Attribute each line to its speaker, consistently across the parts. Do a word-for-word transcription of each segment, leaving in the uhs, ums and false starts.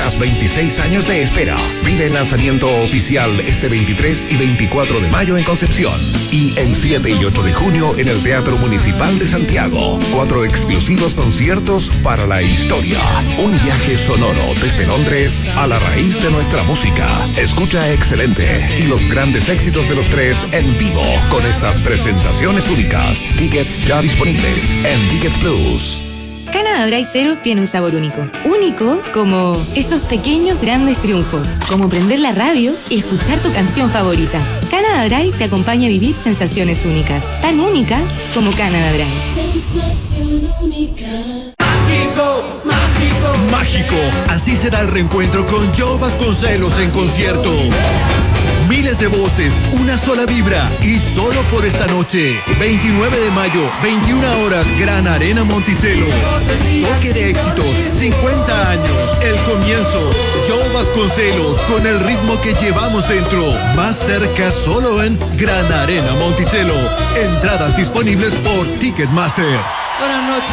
Speaker 1: Tras veintiséis años de espera, vive el lanzamiento oficial este veintitrés y veinticuatro de mayo en Concepción y el siete y ocho de junio en el Teatro Municipal de Santiago. Cuatro exclusivos conciertos para la historia. Un viaje sonoro desde Londres a la raíz de nuestra música. Escucha Excelente y los grandes éxitos de los tres en vivo con estas presentaciones únicas. Tickets ya disponibles en Ticket Plus.
Speaker 2: Canada Dry Zero tiene un sabor único. Único como esos pequeños grandes triunfos. Como prender la radio y escuchar tu canción favorita. Canada Dry te acompaña a vivir sensaciones únicas. Tan únicas como Canada Dry.
Speaker 3: Sensación única.
Speaker 4: Mágico, mágico.
Speaker 5: Mágico. Así será el reencuentro con Joe Vasconcelos en concierto. Miles de voces, una sola vibra y solo por esta noche. veintinueve de mayo, veintiuna horas, Gran Arena Monticello. Toque de éxitos, cincuenta años, el comienzo. Joe Vasconcelos con el ritmo que llevamos dentro. Más cerca solo en Gran Arena Monticello. Entradas disponibles por Ticketmaster.
Speaker 4: Buenas noches.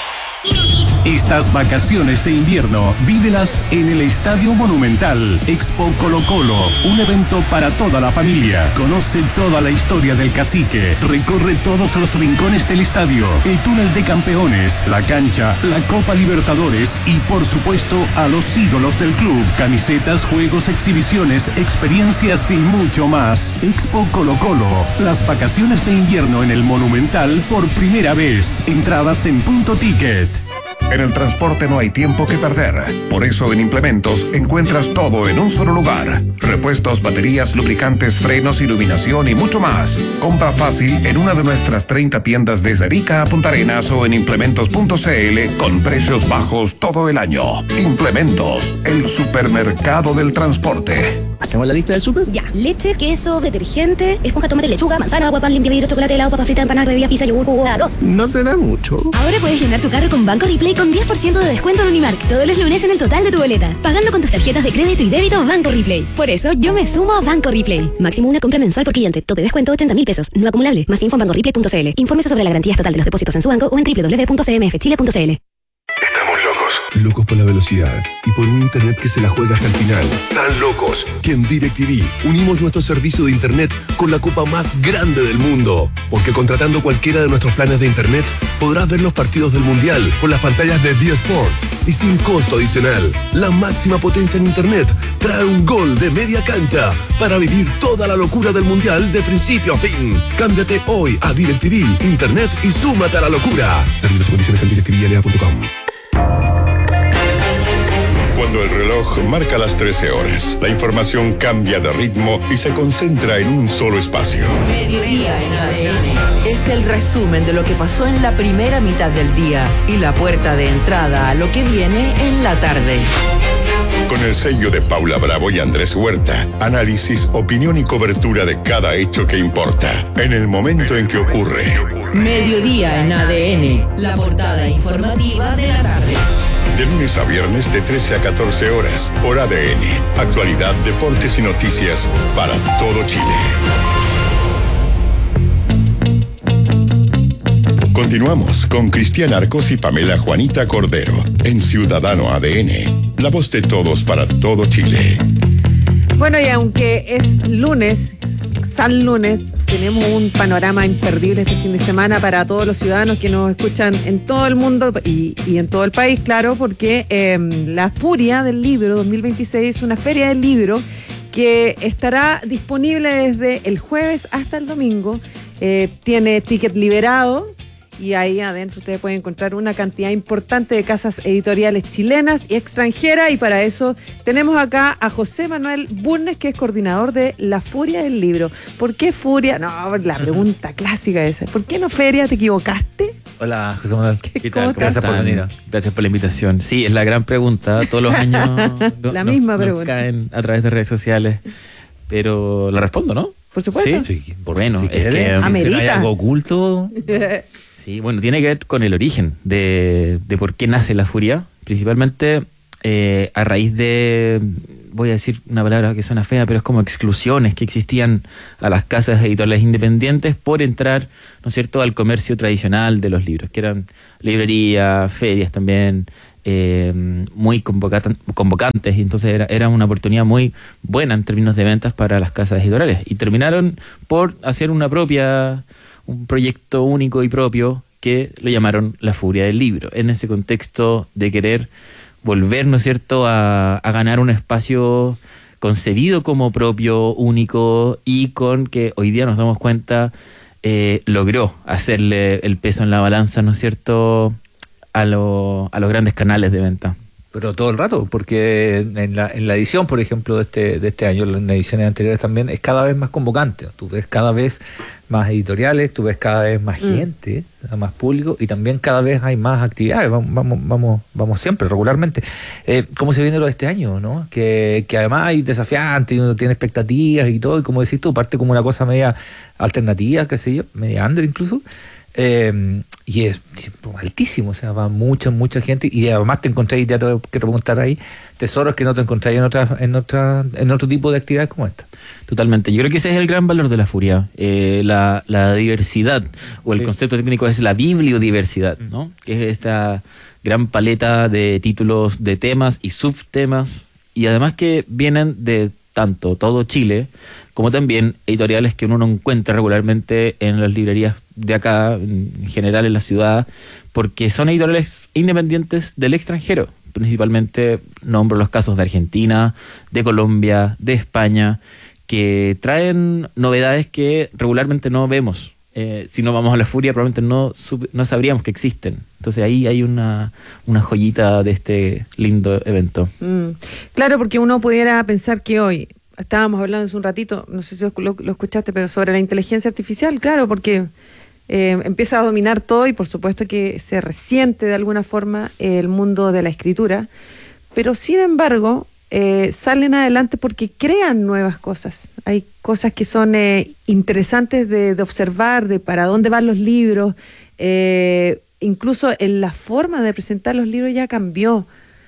Speaker 6: Estas vacaciones de invierno, vívelas en el Estadio Monumental. Expo Colo Colo, un evento para toda la familia. Conoce toda la historia del Cacique. Recorre todos los rincones del estadio, el túnel de campeones, la cancha, la Copa Libertadores y, por supuesto, a los ídolos del club. Camisetas, juegos, exhibiciones, experiencias y mucho más. Expo Colo Colo, las vacaciones de invierno en el Monumental por primera vez. Entradas en Punto Ticket.
Speaker 1: En el transporte no hay tiempo que perder. Por eso en Implementos encuentras todo en un solo lugar. Repuestos, baterías, lubricantes, frenos, iluminación y mucho más. Compra fácil en una de nuestras treinta tiendas desde Arica a Punta Arenas o en implementos punto cl con precios bajos todo el año. Implementos, el supermercado del transporte.
Speaker 7: ¿Hacemos la lista del súper?
Speaker 8: Ya. Leche, queso, detergente, esponja, tomate, lechuga, manzana, agua, pan, limpia, vidrio, chocolate, helado, papa frita, empanada, bebida, pizza, yogur, jugo, arroz.
Speaker 7: No se da mucho.
Speaker 8: Ahora puedes llenar tu carro con Banco Replay con diez por ciento de descuento en Unimark todos los lunes en el total de tu boleta. Pagando con tus tarjetas de crédito y débito Banco Replay. Por eso yo me sumo a Banco Replay. Máximo una compra mensual por cliente. Tope descuento ochenta mil pesos. No acumulable. Más info en banco replay punto cl. Infórmese sobre la garantía estatal de los depósitos en su banco o en doble u doble u doble u punto c m f chile punto c l.
Speaker 9: Estamos locos. Locos por la velocidad y por un internet que se la juega hasta el final. Tan locos que en DirecTV unimos nuestro servicio de internet con la copa más grande del mundo. Porque contratando cualquiera de nuestros planes de internet podrás ver los partidos del Mundial por las pantallas de D Sports y sin costo adicional. La máxima potencia en internet trae un gol de media cancha para vivir toda la locura del Mundial de principio a fin. Cámbiate hoy a DirecTV, internet y súmate a la locura. Términos y condiciones en directivi punto l a punto com.
Speaker 10: Cuando el reloj marca las trece horas, la información cambia de ritmo y se concentra en un solo espacio.
Speaker 11: Mediodía en A D N es el resumen de lo que pasó en la primera mitad del día y la puerta de entrada a lo que viene en la tarde.
Speaker 10: Con el sello de Paula Bravo y Andrés Huerta, análisis, opinión y cobertura de cada hecho que importa, en el momento en que ocurre.
Speaker 11: Mediodía en A D N, la portada informativa de la tarde.
Speaker 10: De lunes a viernes de trece a catorce horas por A D N. Actualidad, deportes y noticias para todo Chile. Continuamos con Cristian Arcos y Pamela Juanita Cordero en Ciudadano A D N. La voz de todos para todo Chile.
Speaker 12: Bueno, y aunque es lunes, San Lunes, tenemos un panorama imperdible este fin de semana para todos los ciudadanos que nos escuchan en todo el mundo y, y en todo el país, claro, porque eh, la Furia del Libro dos mil veintiséis es una feria del libro que estará disponible desde el jueves hasta el domingo. Eh, tiene ticket liberado. Y ahí adentro ustedes pueden encontrar una cantidad importante de casas editoriales chilenas y extranjeras. Y para eso tenemos acá a José Manuel Burnes, que es coordinador de La Furia del Libro. ¿Por qué Furia? No, la pregunta clásica esa. ¿Por qué no Feria? ¿Te equivocaste?
Speaker 13: Hola, José Manuel. ¿Qué,
Speaker 12: ¿Qué tal?
Speaker 13: Gracias por venir. Gracias por la invitación. Sí, es la gran pregunta. Todos los años no,
Speaker 12: la
Speaker 13: no,
Speaker 12: misma
Speaker 13: nos
Speaker 12: pregunta.
Speaker 13: caen a través de redes sociales. Pero la respondo, ¿no?
Speaker 12: Por supuesto.
Speaker 13: Sí, sí por bueno,
Speaker 7: si
Speaker 13: es que
Speaker 7: si no hay algo oculto.
Speaker 13: Sí, bueno, tiene que ver con el origen de, de por qué nace La Furia, principalmente eh, a raíz de, voy a decir una palabra que suena fea, pero es como exclusiones que existían a las casas editoriales independientes por entrar, ¿no es cierto?, al comercio tradicional de los libros, que eran librerías, ferias también, eh, muy convocat- convocantes, y entonces era, era una oportunidad muy buena en términos de ventas para las casas editoriales. Y terminaron por hacer una propia, un proyecto único y propio que lo llamaron La Furia del Libro, en ese contexto de querer volver, ¿no es cierto?, a, a ganar un espacio concebido como propio, único, y con que hoy día nos damos cuenta eh, logró hacerle el peso en la balanza, ¿no es cierto?, a, lo, a los grandes canales de venta.
Speaker 14: Pero todo el rato, porque en la, en la edición, por ejemplo, de este, de este año, en ediciones anteriores también, es cada vez más convocante. Tú ves cada vez más editoriales, tú ves cada vez más mm. gente, más público, y también cada vez hay más actividades. Vamos, vamos, vamos, vamos siempre, regularmente. Eh, ¿Cómo se viene lo de este año, no? Que, que además hay desafiantes, y uno tiene expectativas y todo, y como decís tú, parte como una cosa media alternativa, qué sé yo, media under incluso. Eh, y es altísimo, o sea, va mucha, mucha gente, y además te encontráis, ya te voy a preguntar ahí, tesoros que no te encontráis en otra, en otra, en otro tipo de actividades como esta.
Speaker 13: Totalmente, yo creo que ese es el gran valor de La Furia, eh, la, la diversidad, o el sí. concepto técnico es la bibliodiversidad, ¿no? Que es esta gran paleta de títulos, de temas y subtemas, y además que vienen de tanto todo Chile, como también editoriales que uno no encuentra regularmente en las librerías de acá, en general en la ciudad, porque son editoriales independientes del extranjero. Principalmente nombro los casos de Argentina, de Colombia, de España, que traen novedades que regularmente no vemos. Eh, si no vamos a La Furia, probablemente no, no sabríamos que existen. Entonces ahí hay una, una joyita de este lindo evento.
Speaker 12: Mm, claro, porque uno pudiera pensar que hoy, estábamos hablando hace un ratito, no sé si lo, lo escuchaste, pero sobre la inteligencia artificial, claro, porque eh, empieza a dominar todo y por supuesto que se resiente de alguna forma el mundo de la escritura, pero sin embargo eh, salen adelante porque crean nuevas cosas. Hay cosas que son eh, interesantes de, de observar, de para dónde van los libros, eh, incluso en la forma de presentar los libros ya cambió.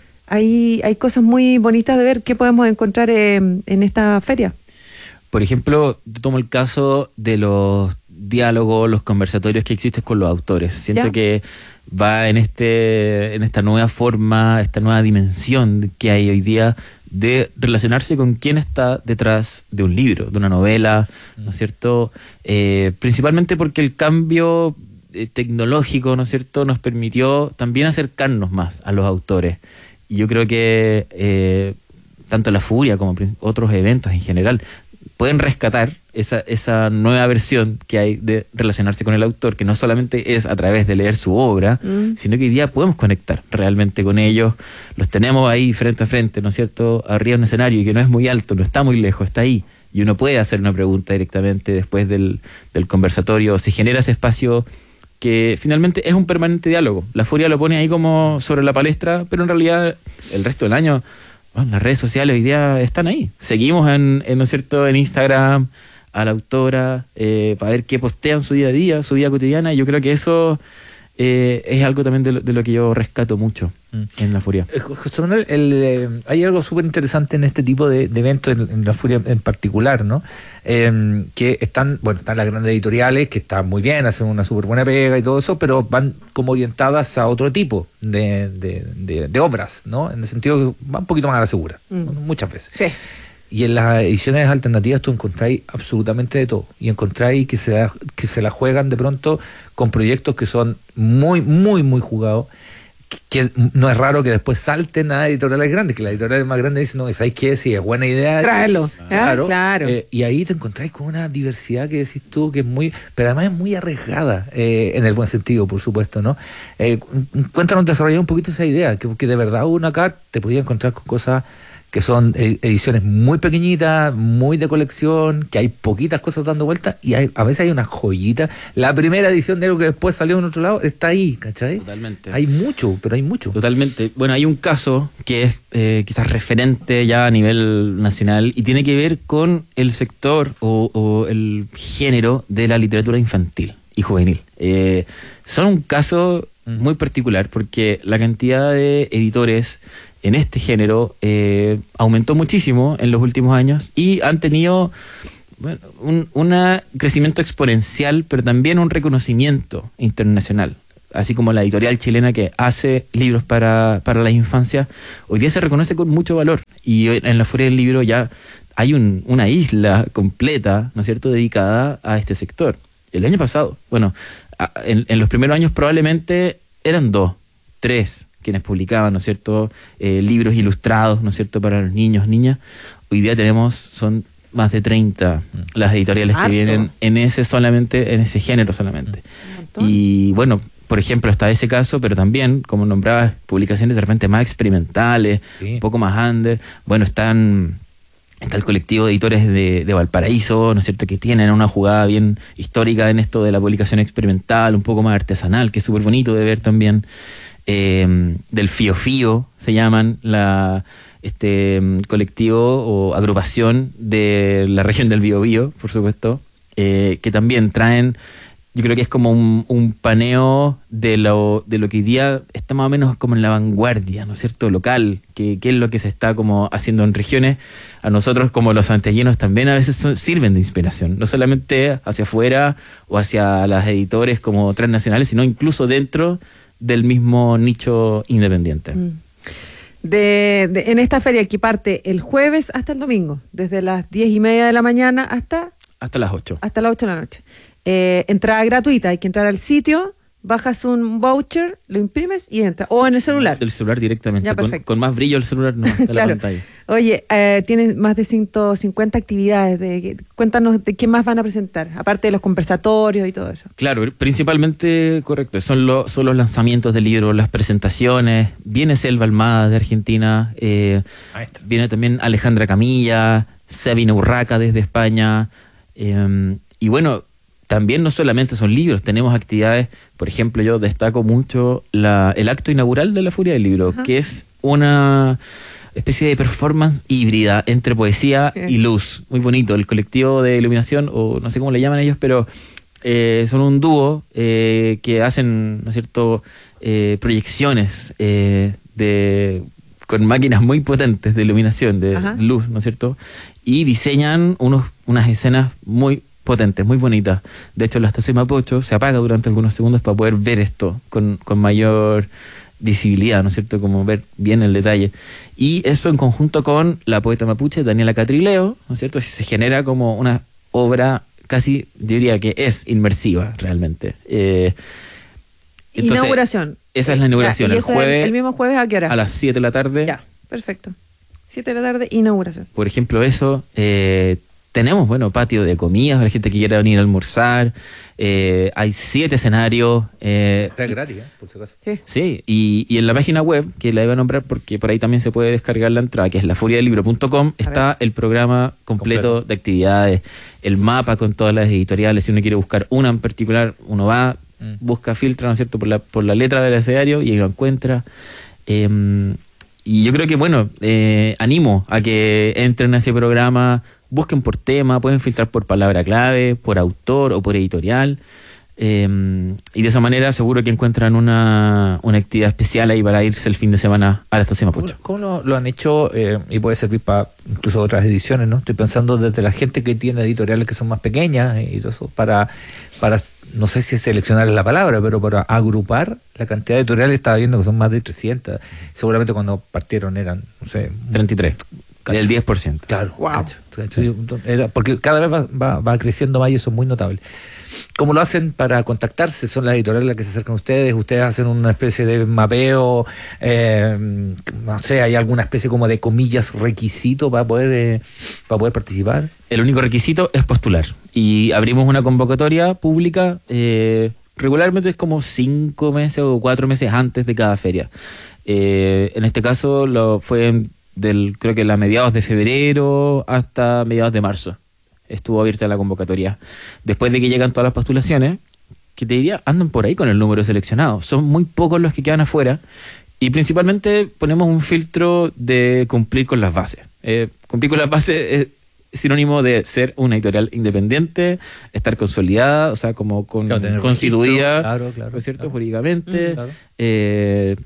Speaker 12: Hay, hay cosas muy bonitas de ver que podemos encontrar en, en esta feria.
Speaker 13: Por ejemplo, tomo el caso de los diálogos, los conversatorios que existen con los autores. Siento ¿Ya? que va en este en esta nueva forma, esta nueva dimensión que hay hoy día de relacionarse con quién está detrás de un libro, de una novela, ¿no es cierto? Eh, principalmente porque el cambio eh, tecnológico, ¿no es cierto?, nos permitió también acercarnos más a los autores. Y yo creo que eh, tanto La Furia como otros eventos en general pueden rescatar esa, esa nueva versión que hay de relacionarse con el autor, que no solamente es a través de leer su obra, mm. sino que hoy día podemos conectar realmente con ellos, los tenemos ahí frente a frente, ¿no es cierto?, arriba en un escenario, y que no es muy alto, no está muy lejos, está ahí, y uno puede hacer una pregunta directamente después del, del conversatorio, se genera ese espacio que finalmente es un permanente diálogo. La Furia lo pone ahí como sobre la palestra, pero en realidad el resto del año, bueno, las redes sociales hoy día están ahí. Seguimos en, en ¿no es cierto?, en Instagram a la autora eh, para ver qué postean su día a día, su vida cotidiana, y yo creo que eso eh, es algo también de lo, de lo que yo rescato mucho mm. en La Furia.
Speaker 14: Eh, José Manuel, el, eh, hay algo súper interesante en este tipo de, de eventos, en, en La Furia en particular, ¿no? Eh, que están, bueno, están las grandes editoriales, que están muy bien, hacen una súper buena pega y todo eso, pero van como orientadas a otro tipo de, de, de, de obras, ¿no? En el sentido que van un poquito más a la segura, mm. muchas veces.
Speaker 12: Sí.
Speaker 14: Y en las ediciones alternativas tú encontráis absolutamente de todo. Y encontráis que se, la, que se la juegan de pronto con proyectos que son muy, muy, muy jugados. Que, que no es raro que después salten a editoriales grandes, que las editoriales más grandes dicen, no, ¿sabes qué? Si es buena idea.
Speaker 12: Tráelo.
Speaker 14: Claro.
Speaker 12: Ah, claro.
Speaker 14: Eh, y ahí te encontráis con una diversidad que decís tú que es muy, pero además es muy arriesgada, eh, en el buen sentido, por supuesto, ¿no? Eh, cuéntanos, desarrollar un poquito esa idea, que, que de verdad uno acá te podía encontrar con cosas que son ediciones muy pequeñitas, muy de colección, que hay poquitas cosas dando vueltas, y hay, a veces hay una joyita. La primera edición de algo que después salió en otro lado está ahí, ¿cachai?
Speaker 13: Totalmente.
Speaker 14: Hay mucho, pero hay mucho.
Speaker 13: Totalmente. Bueno, hay un caso que es eh, quizás referente ya a nivel nacional y tiene que ver con el sector o, o el género de la literatura infantil y juvenil. Eh, son un caso muy particular porque la cantidad de editores en este género eh, aumentó muchísimo en los últimos años y han tenido bueno, un una crecimiento exponencial, pero también un reconocimiento internacional. así como la editorial chilena que hace libros para, para las infancias, hoy día se reconoce con mucho valor. Y en la Feria del Libro ya hay un, una isla completa, ¿no es cierto?, dedicada a este sector. El año pasado, bueno, en, en los primeros años probablemente eran dos, tres quienes publicaban, ¿no es cierto?, eh, libros ilustrados, ¿no es cierto?, para los niños, niñas. Hoy día tenemos, son más de treinta las editoriales
Speaker 12: Harto.
Speaker 13: que vienen en ese solamente, en ese género solamente. Y bueno, por ejemplo, está ese caso, pero también, como nombrabas, publicaciones de repente más experimentales, sí. un poco más under. Bueno, están, está el colectivo de editores de, de Valparaíso, ¿no es cierto?, que tienen una jugada bien histórica en esto de la publicación experimental, un poco más artesanal, que es súper bonito de ver también. Eh, del Fío Fío se llaman la este colectivo o agrupación de la región del Biobío, por supuesto, eh, que también traen, yo creo que es como un, un paneo de lo, de lo que hoy día está más o menos como en la vanguardia, ¿no es cierto?, local, que, que es lo que se está como haciendo en regiones. A nosotros como los santiaguinos también a veces son, sirven de inspiración, no solamente hacia afuera o hacia las editores como transnacionales, sino incluso dentro del mismo nicho independiente.
Speaker 12: Mm. De, de, en esta feria que parte el jueves hasta el domingo, desde las diez y media de la mañana hasta...
Speaker 13: Hasta las ocho.
Speaker 12: Hasta las ocho de la noche. Eh, entrada gratuita, hay que entrar al sitio, bajas un voucher, lo imprimes y entra. O en el celular.
Speaker 13: El celular directamente.
Speaker 12: Ya,
Speaker 13: con, con más brillo el celular no está
Speaker 12: claro.
Speaker 13: la pantalla.
Speaker 12: Oye, eh, tienen más de ciento cincuenta actividades. De, cuéntanos de qué más van a presentar, aparte de los conversatorios y todo eso.
Speaker 13: Claro, principalmente, correcto, son, lo, son los lanzamientos del libro, las presentaciones. Viene Selva Almada de Argentina, eh, viene también Alejandra Camilla, Sabina Urraca desde España. Eh, y bueno, también no solamente son libros, tenemos actividades. Por ejemplo, yo destaco mucho la, el acto inaugural de la Feria del Libro, Ajá. que es una especie de performance híbrida entre poesía sí. y luz. Muy bonito, el colectivo de iluminación, o no sé cómo le llaman ellos, pero eh, son un dúo eh, que hacen, ¿no es cierto?, eh, proyecciones eh, de con máquinas muy potentes de iluminación, de Ajá. luz, ¿no es cierto?, y diseñan unos, unas escenas muy potentes, muy bonitas. De hecho, la estación Mapocho se apaga durante algunos segundos para poder ver esto con, con mayor visibilidad, ¿no es cierto?, como ver bien el detalle. Y eso en conjunto con la poeta mapuche Daniela Catrileo, ¿no es cierto?, se genera como una obra casi, diría que es inmersiva realmente. Eh, entonces,
Speaker 12: inauguración.
Speaker 13: Esa es la inauguración.
Speaker 12: Ya,
Speaker 13: el jueves.
Speaker 12: El, el mismo jueves, ¿a qué hora?
Speaker 13: A las siete de la tarde.
Speaker 12: Ya, perfecto. siete de la tarde, inauguración.
Speaker 13: Por ejemplo, eso. Eh, tenemos, bueno, patio de comidas para la gente que quiera venir a almorzar. Eh, hay siete escenarios. Eh,
Speaker 14: Está gratis, ¿eh? Por si acaso.
Speaker 12: Sí.
Speaker 13: Sí, y, y en la página web, que la iba a nombrar porque por ahí también se puede descargar la entrada, que es la furia del libro punto com, está el programa completo, completo de actividades, el mapa con todas las editoriales. Si uno quiere buscar una en particular, uno va, mm. busca, filtra, ¿no es cierto?, por la, por la letra del abecedario y lo encuentra. Eh, y yo creo que, bueno, eh, animo a que entren a ese programa. Busquen por tema, pueden filtrar por palabra clave, por autor o por editorial. Eh, y de esa manera seguro que encuentran una, una actividad especial ahí para irse el fin de semana a la estación Mapocho.
Speaker 14: ¿Cómo lo, lo han hecho? Eh, y puede servir para incluso otras ediciones, ¿no? Estoy pensando desde la gente que tiene editoriales que son más pequeñas y todo eso, para, para no sé si seleccionar es la palabra, pero para agrupar la cantidad de editoriales. Estaba viendo que son más de trescientas. Seguramente cuando partieron eran, no sé,
Speaker 13: treinta y tres.
Speaker 14: Cacho.
Speaker 13: El diez por ciento.
Speaker 14: Claro, wow. Cacho, cacho. Sí. Era, porque cada vez va, va, va creciendo más y eso es muy notable. ¿Cómo lo hacen para contactarse? ¿Son las editoriales las que se acercan a ustedes? ¿Ustedes hacen una especie de mapeo? Eh, no sé, ¿hay alguna especie como de comillas requisito para poder, eh, para poder participar?
Speaker 13: El único requisito es postular. Y abrimos una convocatoria pública, eh, regularmente es como cinco meses o cuatro meses antes de cada feria. Eh, en este caso lo fue en del creo que la mediados de febrero hasta mediados de marzo estuvo abierta la convocatoria. Después de que llegan todas las postulaciones, que te diría, andan por ahí con el número seleccionado. Son muy pocos los que quedan afuera y principalmente ponemos un filtro de cumplir con las bases. Eh, cumplir con las bases es sinónimo de ser una editorial independiente, estar consolidada, o sea, como con, claro, constituida,
Speaker 14: claro, claro,
Speaker 13: ¿no es cierto?,
Speaker 14: claro.
Speaker 13: jurídicamente.
Speaker 14: Mm, claro.
Speaker 13: Eh,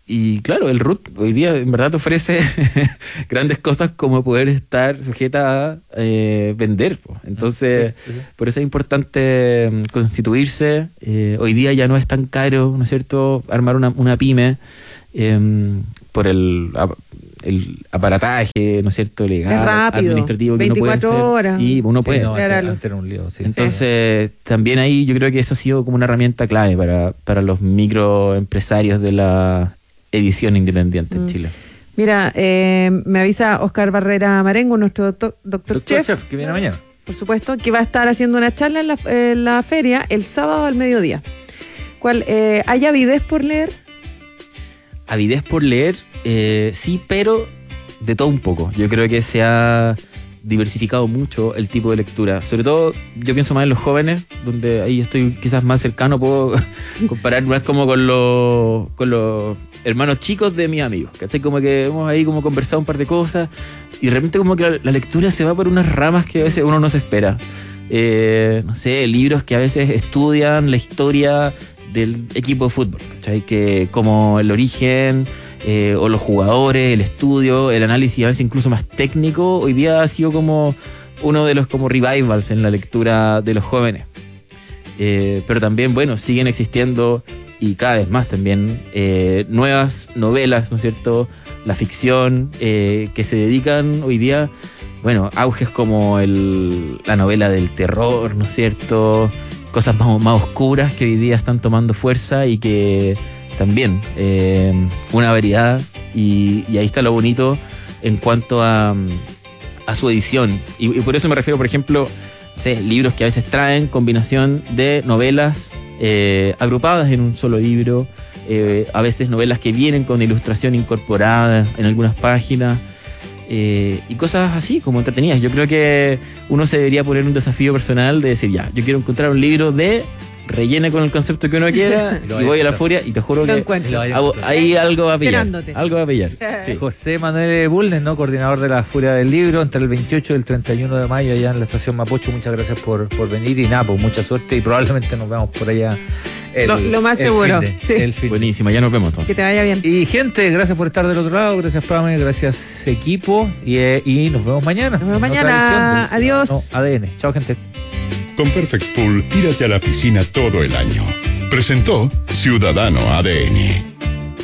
Speaker 13: y claro, el root hoy día en verdad te ofrece grandes cosas como poder estar sujeta a eh, vender. Po. Entonces, sí, sí. por eso es importante um, constituirse. Eh, hoy día ya no es tan caro, ¿no es cierto?, armar una, una pyme eh, por el... el aparataje, ¿no es cierto?, legal,
Speaker 12: es rápido,
Speaker 13: administrativo, que
Speaker 12: veinticuatro
Speaker 13: uno puede
Speaker 12: horas.
Speaker 13: Sí, uno puede.
Speaker 14: Sí, no, antes, antes era un lío, sí.
Speaker 13: Entonces, sí. también ahí yo creo que eso ha sido como una herramienta clave para, para los microempresarios de la edición independiente mm. en Chile.
Speaker 12: Mira, eh, me avisa Oscar Barrera Marengo, nuestro doctor, doctor, doctor chef,
Speaker 14: chef, que viene mañana.
Speaker 12: Por supuesto, que va a estar haciendo una charla en la, en la feria el sábado al mediodía. ¿Cuál? Eh, ¿Hay avidez por leer?
Speaker 13: Avidez por leer, eh, sí, pero de todo un poco. Yo creo que se ha diversificado mucho el tipo de lectura. Sobre todo, yo pienso más en los jóvenes, donde ahí estoy quizás más cercano, puedo comparar más como con los, con los hermanos chicos de mis amigos. ¿Cachai? Como que hemos ahí como conversado un par de cosas y de repente como que la, la lectura se va por unas ramas que a veces uno no se espera. Eh, no sé, libros que a veces estudian la historia del equipo de fútbol, ¿cachai? Que como el origen eh, o los jugadores, el estudio, el análisis a veces incluso más técnico, hoy día ha sido como uno de los como revivals en la lectura de los jóvenes. Eh, pero también, bueno, siguen existiendo y cada vez más también eh, nuevas novelas, ¿no es cierto? La ficción, eh, que se dedican hoy día, bueno, auges como el, la novela del terror, ¿no es cierto? Cosas más, más oscuras que hoy día están tomando fuerza y que también eh, una variedad y, y ahí está lo bonito en cuanto a, a su edición y, y por eso me refiero, por ejemplo, no sé, libros que a veces traen combinación de novelas eh, agrupadas en un solo libro, eh, a veces novelas que vienen con ilustración incorporada en algunas páginas. Eh, y cosas así, como entretenidas. Yo creo que uno se debería poner un desafío personal de decir, ya, yo quiero encontrar un libro de rellene con el concepto que uno quiera y voy a la furia y te juro que hago, ahí algo va a pillar. Algo va a pillar.
Speaker 14: Sí. José Manuel Bulnes, ¿no? Coordinador de la Furia del Libro, entre el veintiocho y el treinta y uno de mayo allá en la estación Mapocho. Muchas gracias por, por venir y nada, pues mucha suerte y probablemente nos vemos por allá. El,
Speaker 12: lo, lo más seguro.
Speaker 14: De,
Speaker 12: sí.
Speaker 14: el
Speaker 13: Buenísima, ya nos vemos entonces.
Speaker 12: Que te vaya bien.
Speaker 14: Y gente, gracias por estar del otro lado, gracias Pame, gracias equipo y, eh, y nos vemos mañana.
Speaker 12: Nos vemos mañana. Del, Adiós.
Speaker 14: No, A D N. Chao, gente.
Speaker 10: Con Perfect Pool, tírate a la piscina todo el año. Presentó Ciudadano A D N.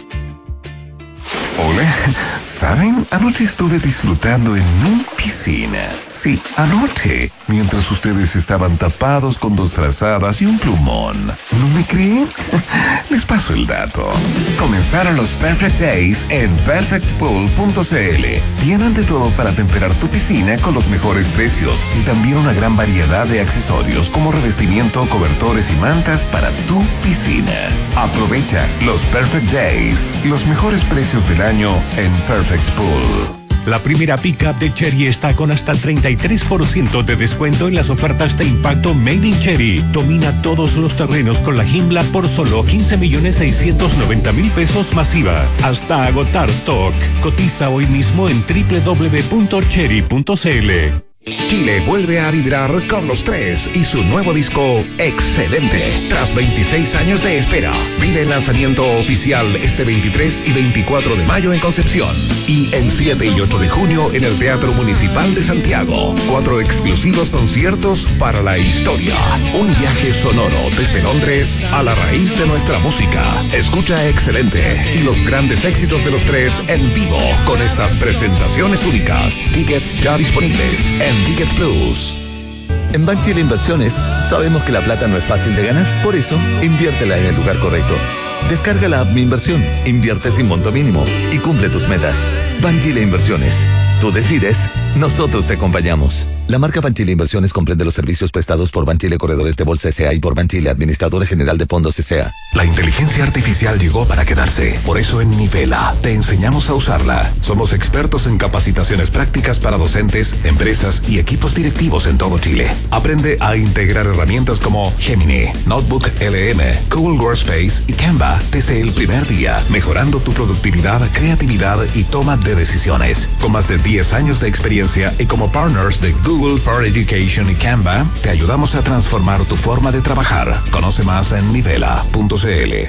Speaker 1: Hola, ¿saben? Anoche estuve disfrutando en mi piscina. Sí, anoche, mientras ustedes estaban tapados con dos frazadas y un plumón. ¿No me creen? Les paso el dato. Comenzaron los Perfect Days en perfect pool punto c l. Tienen de todo para temperar tu piscina con los mejores precios y también una gran variedad de accesorios como revestimiento, cobertores y mantas para tu piscina. Aprovecha los Perfect Days, los mejores precios del año en Perfect Pool.
Speaker 6: La primera pickup de Chery está con hasta el treinta y tres por ciento de descuento en las ofertas de impacto Made in Chery. Domina todos los terrenos con la Himbla por solo quince millones seiscientos noventa mil pesos masiva. Hasta agotar stock. Cotiza hoy mismo en doble u doble u doble u punto chery punto c l.
Speaker 1: Chile vuelve a vibrar con los tres y su nuevo disco Excelente. Tras veintiséis años de espera, vive el lanzamiento oficial este veintitrés y veinticuatro de mayo en Concepción y el siete y ocho de junio en el Teatro Municipal de Santiago. Cuatro exclusivos conciertos para la historia. Un viaje sonoro desde Londres a la raíz de nuestra música. Escucha Excelente y los grandes éxitos de los tres en vivo con estas presentaciones únicas. Tickets ya disponibles en Ticket Plus.
Speaker 15: En Banchile Inversiones sabemos que la plata no es fácil de ganar, por eso inviértela en el lugar correcto. Descarga la app Mi Inversión, invierte sin monto mínimo y cumple tus metas. Banchile Inversiones. Tú decides, nosotros te acompañamos. La marca Banchile Inversiones comprende los servicios prestados por Banchile Corredores de Bolsa S A y por Banchile Administradora General de Fondos S A.
Speaker 1: La inteligencia artificial llegó para quedarse. Por eso en Nivela te enseñamos a usarla. Somos expertos en capacitaciones prácticas para docentes, empresas y equipos directivos en todo Chile. Aprende a integrar herramientas como Gemini, Notebook L M, Google Workspace y Canva desde el primer día, mejorando tu productividad, creatividad y toma de decisiones. Con más de diez años de experiencia y como partners de Google Google for Education y Canva, te ayudamos a transformar tu forma de trabajar. Conoce más en nivela punto c l.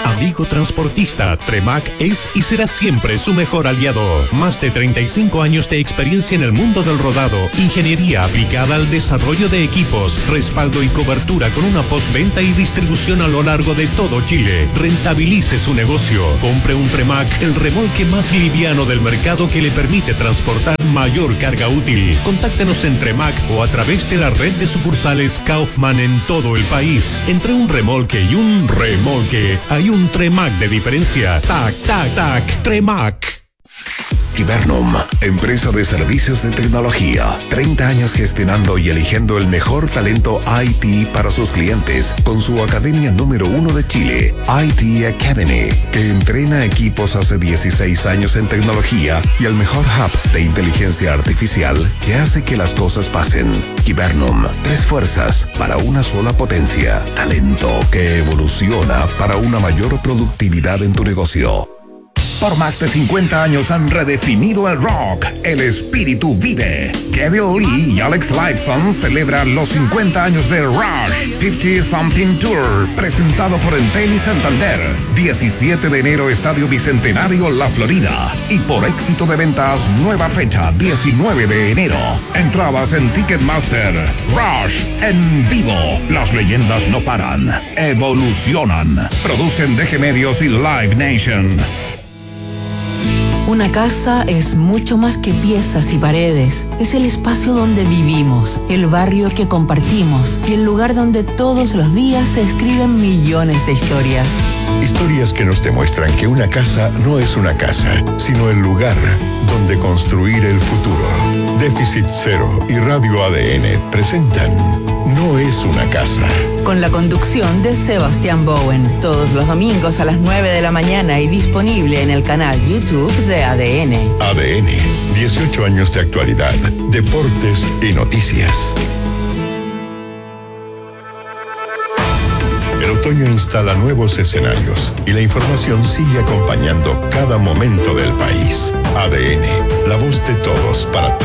Speaker 6: Amigo transportista, Tremac es y será siempre su mejor aliado. Más de treinta y cinco años de experiencia en el mundo del rodado, ingeniería aplicada al desarrollo de equipos, respaldo y cobertura con una postventa y distribución a lo largo de todo Chile. Rentabilice su negocio. Compre un Tremac, el remolque más liviano del mercado que le permite transportar mayor carga útil. Contáctenos en Tremac o a través de la red de sucursales Kaufman en todo el país. Entre un remolque y un remolque hay un Tremac de diferencia. Tac, tac, tac, Tremac.
Speaker 1: Hibernum, empresa de servicios de tecnología. treinta años gestionando y eligiendo el mejor talento I T para sus clientes con su academia número uno de Chile, I T Academy, que entrena equipos hace dieciséis años en tecnología y el mejor hub de inteligencia artificial que hace que las cosas pasen. Hibernum, tres fuerzas para una sola potencia. Talento que evoluciona para una mayor productividad en tu negocio. Por más de cincuenta años han redefinido el rock. El espíritu vive. Kevin Lee y Alex Lifeson celebran los cincuenta años de Rush cincuenta Something Tour, presentado por Entel y Santander. diecisiete de enero, Estadio Bicentenario, La Florida. Y por éxito de ventas, nueva fecha, diecinueve de enero. Entradas en Ticketmaster. Rush en vivo. Las leyendas no paran. Evolucionan. Producen D G Medios y Live Nation.
Speaker 11: Una casa es mucho más que piezas y paredes. Es el espacio donde vivimos, el barrio que compartimos y el lugar donde todos los días se escriben millones de historias.
Speaker 10: Historias que nos demuestran que una casa no es una casa, sino el lugar donde construir el futuro. Déficit Cero y Radio A D N presentan No es una casa.
Speaker 11: Con la conducción de Sebastián Bowen, todos los domingos a las nueve de la mañana y disponible en el canal YouTube de A D N.
Speaker 10: A D N, dieciocho años de actualidad, deportes y noticias. El otoño instala nuevos escenarios y la información sigue acompañando cada momento del país. A D N, la voz de todos para todos.